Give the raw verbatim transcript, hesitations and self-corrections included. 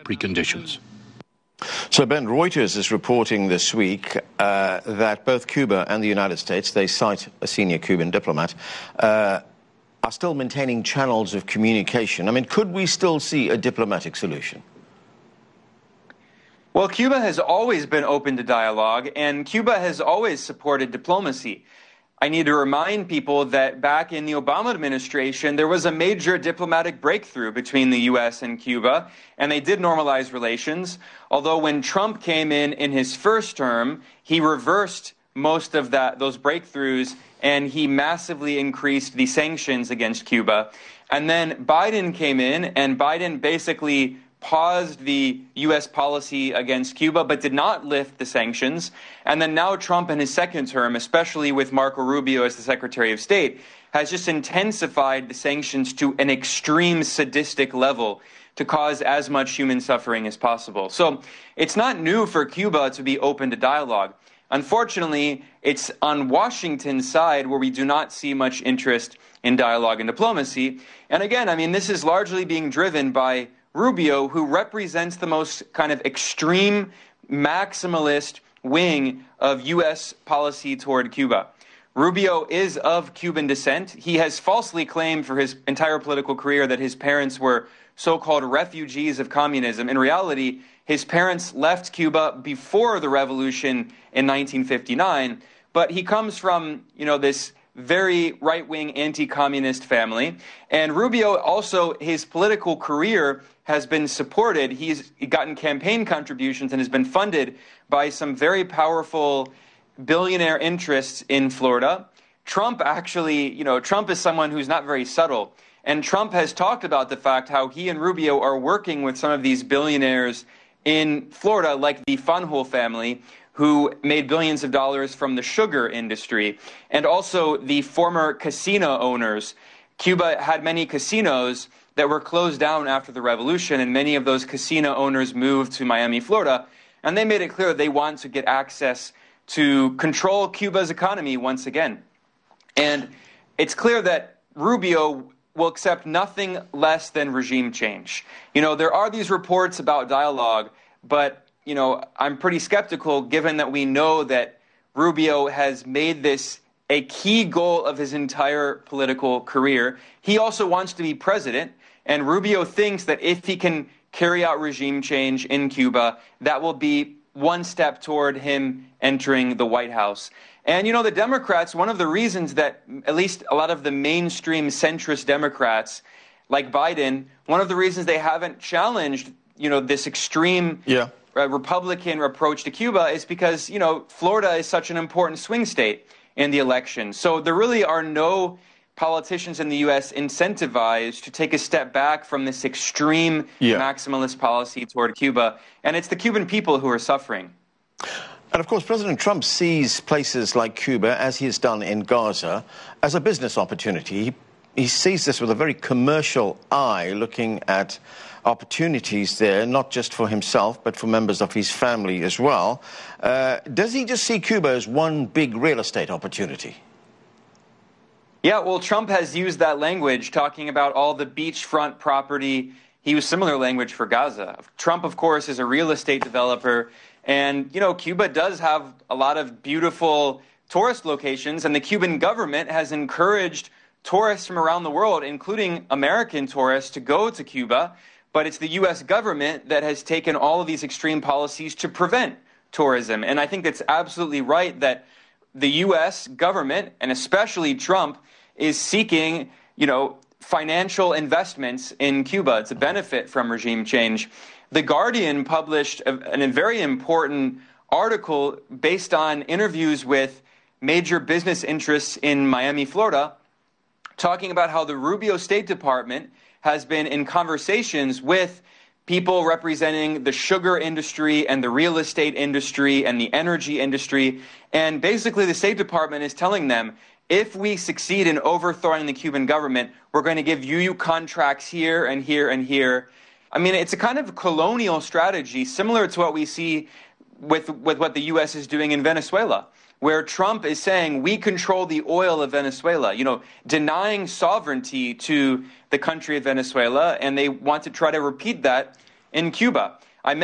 preconditions. So, Ben, Reuters is reporting this week uh, that both Cuba and the United States, they cite a senior Cuban diplomat, uh, are still maintaining channels of communication. I mean, could we still see a diplomatic solution? Well, Cuba has always been open to dialogue, and Cuba has always supported diplomacy. I need to remind people that back in the Obama administration, there was a major diplomatic breakthrough between the U S and Cuba, and they did normalize relations. Although when Trump came in in his first term, he reversed most of that those breakthroughs, and he massively increased the sanctions against Cuba. And then Biden came in, and Biden basically paused the U S policy against Cuba, but did not lift the sanctions. And then now Trump in his second term, especially with Marco Rubio as the Secretary of State, has just intensified the sanctions to an extreme sadistic level to cause as much human suffering as possible. So it's not new for Cuba to be open to dialogue. Unfortunately, it's on Washington's side where we do not see much interest in dialogue and diplomacy. And again, I mean, this is largely being driven by Rubio, who represents the most kind of extreme maximalist wing of U S policy toward Cuba. Rubio is of Cuban descent. He has falsely claimed for his entire political career that his parents were so-called refugees of communism. In reality, his parents left Cuba before the revolution in nineteen fifty-nine, but he comes from, you know, this very right-wing anti-communist family. And Rubio also, his political career has been supported. He's gotten campaign contributions and has been funded by some very powerful billionaire interests in Florida. Trump actually, you know, Trump is someone who's not very subtle. And Trump has talked about the fact how he and Rubio are working with some of these billionaires in Florida, like the Fanjul family, who made billions of dollars from the sugar industry, and also the former casino owners. Cuba had many casinos that were closed down after the revolution, and many of those casino owners moved to Miami, Florida, and they made it clear they want to get access to control Cuba's economy once again. And it's clear that Rubio will accept nothing less than regime change. You know, there are these reports about dialogue, but you know, I'm pretty skeptical given that we know that Rubio has made this a key goal of his entire political career. He also wants to be president, and Rubio thinks that if he can carry out regime change in Cuba, that will be one step toward him entering the White House. And, you know, the Democrats, one of the reasons that at least a lot of the mainstream centrist Democrats, like Biden, one of the reasons they haven't challenged, you know, this extreme yeah. Republican approach to Cuba is because, you know, Florida is such an important swing state in the election. So there really are no politicians in the U S incentivized to take a step back from this extreme yeah. maximalist policy toward Cuba. And it's the Cuban people who are suffering. And of course, President Trump sees places like Cuba, as he has done in Gaza, as a business opportunity. He, he sees this with a very commercial eye, looking at opportunities there, not just for himself, but for members of his family as well. Uh, does he just see Cuba as one big real estate opportunity? Yeah, well, Trump has used that language, talking about all the beachfront property. He used similar language for Gaza. Trump, of course, is a real estate developer. And, you know, Cuba does have a lot of beautiful tourist locations, and the Cuban government has encouraged tourists from around the world, including American tourists, to go to Cuba. But it's the U S government that has taken all of these extreme policies to prevent tourism. And I think it's absolutely right that the U S government, and especially Trump, is seeking, you know, financial investments in Cuba to benefit from regime change. The Guardian published a, a very important article based on interviews with major business interests in Miami, Florida, talking about how the Rubio State Department has been in conversations with people representing the sugar industry and the real estate industry and the energy industry. And basically the State Department is telling them, if we succeed in overthrowing the Cuban government, we're going to give you contracts here and here and here. I mean, it's a kind of colonial strategy similar to what we see with, with what the U S is doing in Venezuela, where Trump is saying we control the oil of Venezuela, you know, denying sovereignty to the country of Venezuela, and they want to try to repeat that in Cuba.